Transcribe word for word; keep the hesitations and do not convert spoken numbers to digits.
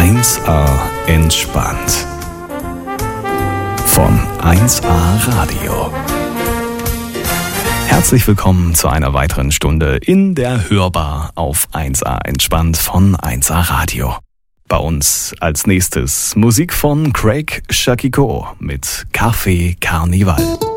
eins A entspannt. Von eins A Radio. Herzlich willkommen zu einer weiteren Stunde in der Hörbar auf eins A entspannt von eins A Radio. Bei uns als nächstes Musik von Craig Shakiko mit Café Carnival.